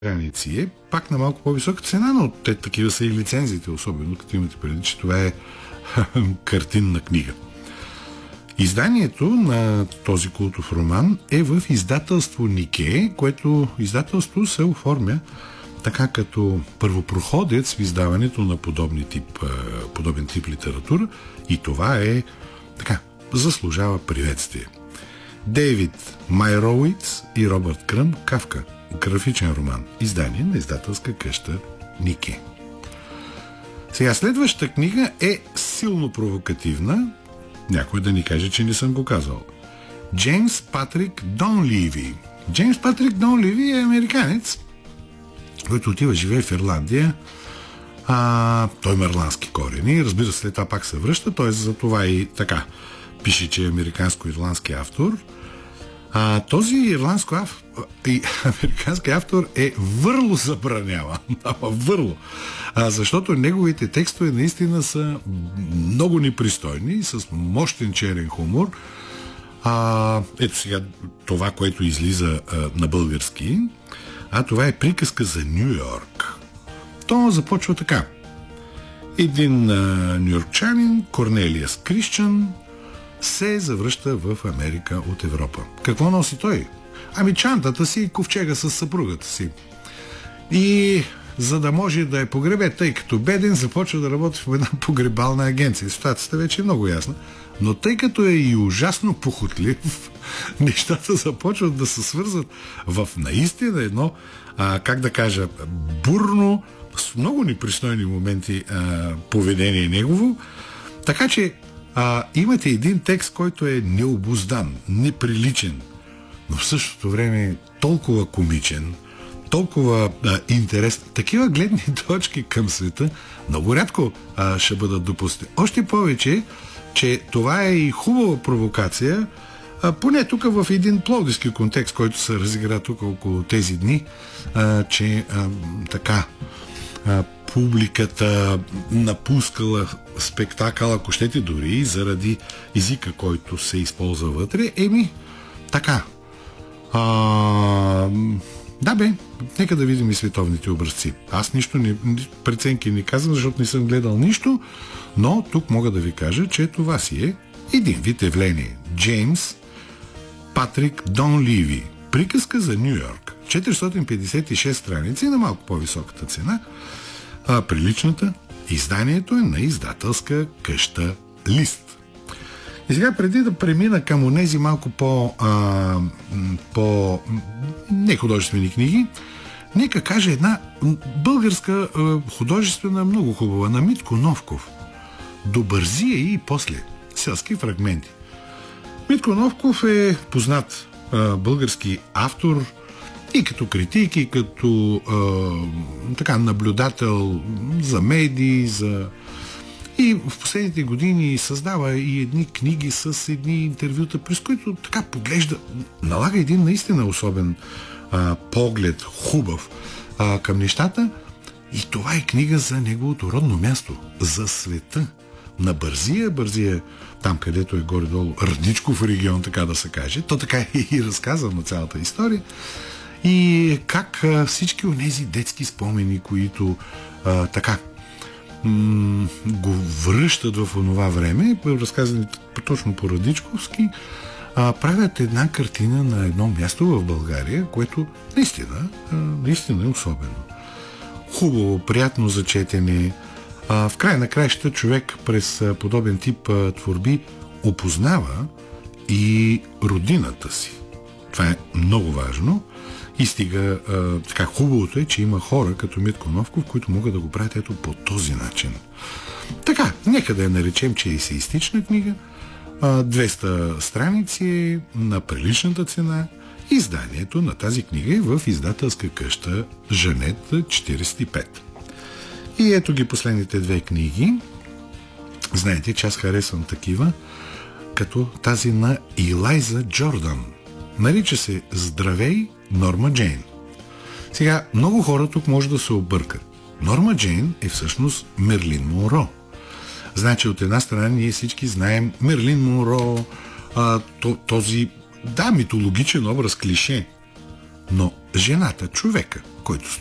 граници е пак на малко по-висока цена, но те такива са и лицензиите, особено като имате преди, че това е картинна книга. Изданието на този култов роман е в издателство Нике, което издателство се оформя така като първопроходец в издаването на подобен тип литература, и това е така, заслужава приветствие. Дейвид Майроуиц и Робърт Кръм, Кафка. Графичен роман. Издание на издателска къща Нике. Сега, следващата книга е силно провокативна. Някой да ни каже, че не съм го казал. Джеймс Патрик Донливи. Джеймс Патрик Донливи е американец, който отива живее в Ирландия. Той има ирландски корени. Разбира се, след това пак се връща. Т.е. за това и така пише, че е американско-ирландски автор. Този американски автор е върло забранява. Върло. Защото неговите текстове наистина са много непристойни, с мощен черен хумор. Ето сега това, което излиза на български. Това е приказка за Ню Йорк. То започва така. Един нюйоркчанин, Корнелиас Кришчън, се завръща в Америка от Европа. Какво носи той? Чантата си и ковчега с съпругата си. И за да може да я погребе, тъй като беден, започва да работи в една погребална агенция. Ситуацията вече е много ясна. Но тъй като е и ужасно похотлив, нещата започват да се свързват в наистина едно, как да кажа, бурно, с много непристойни моменти поведение негово. Така че имате един текст, който е необуздан, неприличен, но в същото време толкова комичен, толкова интересен. Такива гледни точки към света много рядко ще бъдат допустими. Още повече, че това е и хубава провокация, поне тук в един пловдивски контекст, който се разигра тук около тези дни, че така публиката напускала спектакъл, ако щете, дори и заради езика, който се използва вътре. Така. Нека да видим и световните образци. Аз нищо преценки не казвам, защото не съм гледал нищо, но тук мога да ви кажа, че това си е един вид явление. Джеймс Патрик Донливи. Приказка за Ню Йорк. 456 страници на малко по-високата цена. Приличната. Изданието е на издателска къща Лист. И сега, преди да премина към онези малко по нехудожествени книги, нека кажа една българска художествена, много хубава, на Митко Новков. До Бързия и после. Селски фрагменти. Митко Новков е познат български автор, и като критик, и като наблюдател за медии, и в последните години създава и едни книги с едни интервюта, през които така поглежда, налага един наистина особен поглед, хубав към нещата. И това е книга за неговото родно място, за света. На Бързия, там където е горе-долу Радничков регион, така да се каже. То така е и разказано цялата история. И как всички онези детски спомени, които го връщат в онова време, разказани точно по Радничковски, правят една картина на едно място в България, което наистина е особено. Хубаво, приятно за четене. В край на краищата човек през подобен тип творби опознава и родината си. Това е много важно. И стига, хубавото е, че има хора като Митко Новков, които могат да го правят ето по този начин. Така, нека да я наречем, че е есеистична книга, 200 страници на приличната цена. Изданието на тази книга е в издателска къща Жанет 45. И ето ги последните две книги. Знаете, че аз харесвам такива, като тази на Илайза Джордан. Нарича се "Здравей, Норма Джейн". Сега, много хора тук може да се объркат. Норма Джейн е всъщност Мерлин Монро. Значи, от една страна ние всички знаем Мерлин Монро, този митологичен образ, клише. Но жената, човека, който